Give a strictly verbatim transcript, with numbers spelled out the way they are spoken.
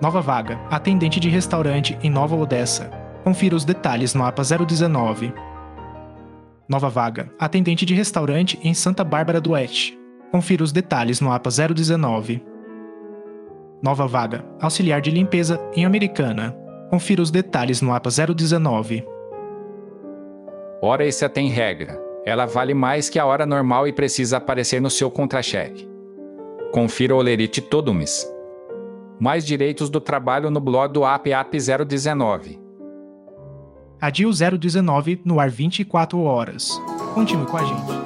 Nova vaga, atendente de restaurante em Nova Odessa. Confira os detalhes no A P A zero dezenove. Nova vaga, atendente de restaurante em Santa Bárbara do Oeste. Confira os detalhes no A P A zero dezenove. Nova vaga, auxiliar de limpeza em Americana. Confira os detalhes no A P A zero dezenove. Hora extra tem regra. Ela vale mais que a hora normal e precisa aparecer no seu contra-cheque. Confira o Olerite todo mês. Mais direitos do trabalho no blog do A P A P zero dezenove. A D I U zero dezenove no ar vinte e quatro horas. Continue com a gente.